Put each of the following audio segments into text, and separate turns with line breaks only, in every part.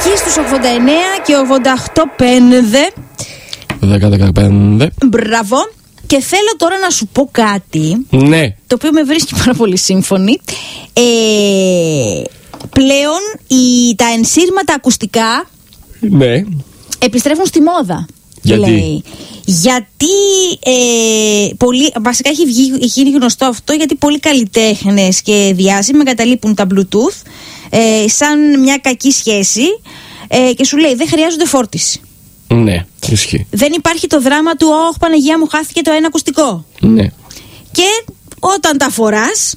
εκεί στους 89 και 88 5.
10-15.
Μπράβο. Και θέλω τώρα να σου πω κάτι.
Ναι.
Το οποίο με βρίσκει πάρα πολύ σύμφωνη. Πλέον τα ενσύρματα ακουστικά
Ναι.
επιστρέφουν στη μόδα.
Γιατί?
Λέει. Γιατί βασικά έχει γίνει γνωστό αυτό, γιατί πολλοί καλλιτέχνες και διάσημοι εγκαταλείπουν τα Bluetooth σαν μια κακή σχέση και σου λέει δεν χρειάζονται φόρτιση.
Ναι, ισχύει.
Δεν υπάρχει το δράμα του «Ωχ, Παναγία μου, χάθηκε το ένα ακουστικό».
Ναι.
Και όταν τα φοράς,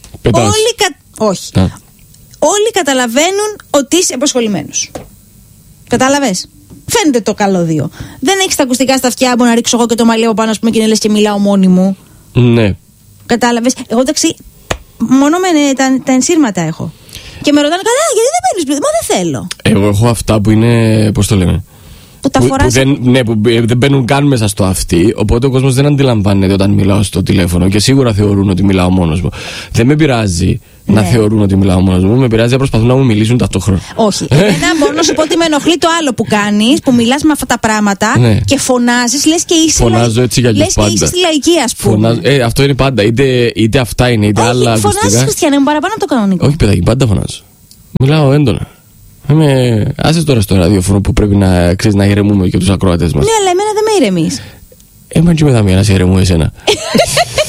όλοι καταλαβαίνουν ότι είσαι απασχολημένος. Κατάλαβες? Φαίνεται το καλώδιο. Δεν έχεις τα ακουστικά στα αυτιά, μπορώ να ρίξω εγώ και το μαλλί από πάνω, ας πούμε, και να λες και μιλάω μόνη μου.
Ναι.
Κατάλαβες? Εγώ εντάξει, μόνο με τα ενσύρματα έχω. Και με ρωτάνε, καλά, γιατί δεν παίρνεις Bluetooth? Μα δεν θέλω.
Εγώ έχω αυτά που είναι, πώς το λένε,
Που τα φοράς.
που δεν μπαίνουν καν μέσα στο αυτί. Οπότε ο κόσμος δεν αντιλαμβάνεται όταν μιλάω στο τηλέφωνο και σίγουρα θεωρούν ότι μιλάω μόνος μου. Δεν με πειράζει να θεωρούν ότι μιλάω μόνος μου. Με πειράζει να προσπαθούν να μου μιλήσουν ταυτόχρονα.
Όχι. Εμένα μπορώ να σου πω ότι με ενοχλεί το άλλο που κάνεις, που μιλάς με αυτά τα πράγματα και φωνάζεις, λες και είσαι.
Φωνάζω έτσι για
λες
πάντα.
και είσαι στη λαϊκή, ας πούμε.
Αυτό είναι πάντα. Είτε αυτά είναι, είτε άλλα ακουστικά.
Φωνάζεις, Χριστιανέ μου, παραπάνω από το κανονικό.
Όχι, παιδάκι, πάντα φωνάζω. Μιλάω έντονα. Άσε τώρα στο ραδιόφωνο που πρέπει να ηρεμούμε και τους ακροατές μας.
Ναι, αλλά εμένα δεν με ηρεμείς.
Μα και μετά μία να σε ηρεμώ εσένα.